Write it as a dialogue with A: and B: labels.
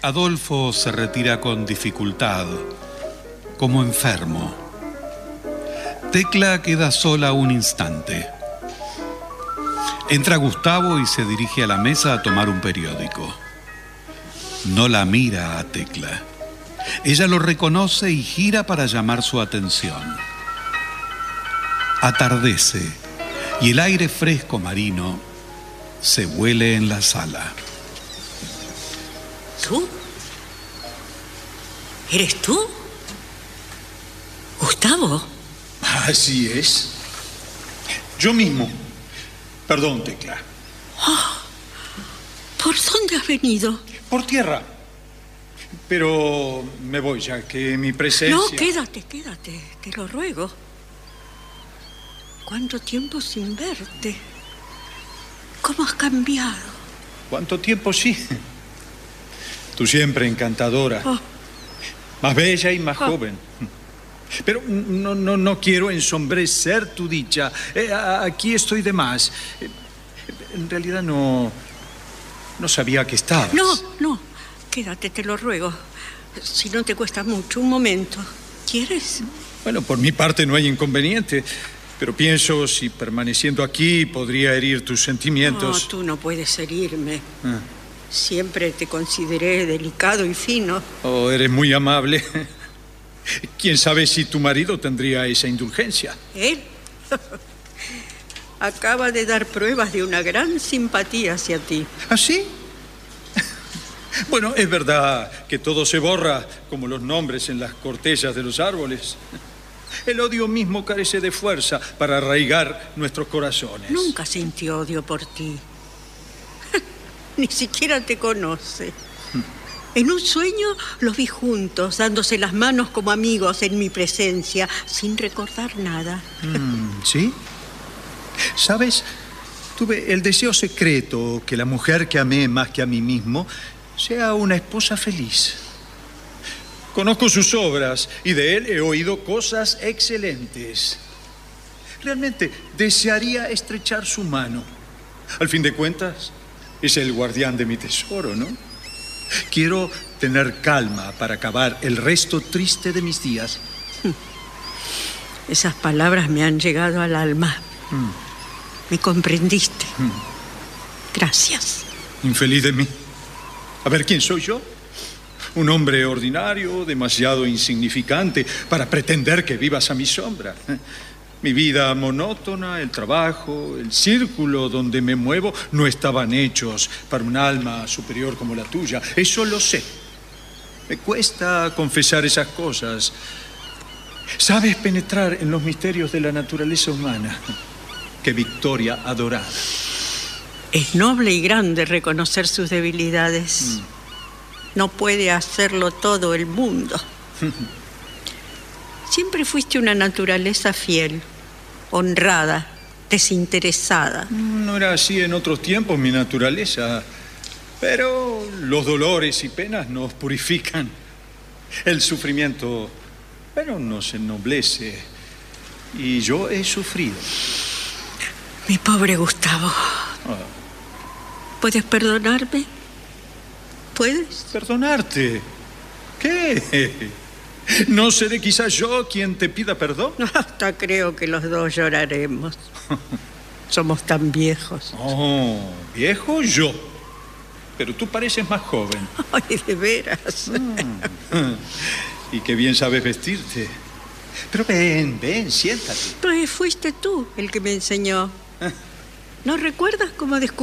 A: Adolfo se retira con dificultad, como enfermo. Tecla queda sola un instante. Entra Gustavo y se dirige a la mesa a tomar un periódico. No la mira a Tecla. Ella lo reconoce y gira para llamar su atención. Atardece y el aire fresco marino se huele en la sala.
B: ¿Tú? ¿Eres tú? ¿Gustavo?
C: Así es. Yo mismo. Perdón, Tecla.
B: Oh, ¿por dónde has venido?
C: Por tierra. Pero me voy ya, que mi presencia...
B: No, quédate, te lo ruego. ¿Cuánto tiempo sin verte? ¿Cómo has cambiado?
C: ¿Cuánto tiempo, sí? Tú siempre encantadora.
B: Oh.
C: Más bella y más joven. Pero no quiero ensombrecer tu dicha. Aquí estoy de más. En realidad no sabía que estabas.
B: No. Quédate, te lo ruego. Si no te cuesta mucho, un momento. ¿Quieres?
C: Bueno, por mi parte no hay inconveniente. Pero pienso, si permaneciendo aquí podría herir tus sentimientos.
B: No, tú no puedes herirme. Siempre te consideré delicado y fino.
C: Oh, eres muy amable. ¿Quién sabe si tu marido tendría esa indulgencia?
B: ¿Él? Acaba de dar pruebas de una gran simpatía hacia ti.
C: ¿Ah, sí? Bueno, es verdad que todo se borra, como los nombres en las cortellas de los árboles. El odio mismo carece de fuerza para arraigar nuestros corazones.
B: Nunca sentí odio por ti. Ni siquiera te conoce. En un sueño los vi juntos, dándose las manos como amigos en mi presencia, sin recordar nada.
C: ¿Sí? ¿Sabes? Tuve el deseo secreto que la mujer que amé más que a mí mismo sea una esposa feliz. Conozco sus obras y de él he oído cosas excelentes. Realmente desearía estrechar su mano. Al fin de cuentas, es el guardián de mi tesoro, ¿no? Quiero tener calma para acabar el resto triste de mis días.
B: Esas palabras me han llegado al alma. Me comprendiste. Gracias.
C: Infeliz de mí. A ver, ¿quién soy yo? Un hombre ordinario, demasiado insignificante para pretender que vivas a mi sombra. Mi vida monótona, el trabajo, el círculo donde me muevo no estaban hechos para un alma superior como la tuya. Eso lo sé. Me cuesta confesar esas cosas. Sabes penetrar en los misterios de la naturaleza humana. Qué victoria adorada.
B: Es noble y grande reconocer sus debilidades. No puede hacerlo todo el mundo. Siempre fuiste una naturaleza fiel, honrada, desinteresada.
C: No era así en otros tiempos mi naturaleza, pero los dolores y penas nos purifican. El sufrimiento, pero nos ennoblece. Y yo he sufrido.
B: Mi pobre Gustavo. ¿Puedes perdonarme? ¿Puedes?
C: ¿Perdonarte? ¿Qué? ¿No seré quizás yo quien te pida perdón?
B: Hasta creo que los dos lloraremos. Somos tan viejos.
C: Oh, viejo yo. Pero tú pareces más joven.
B: Ay, de veras.
C: Y qué bien sabes vestirte. Pero ven, siéntate.
B: Pues fuiste tú el que me enseñó. ¿No recuerdas cómo descubrí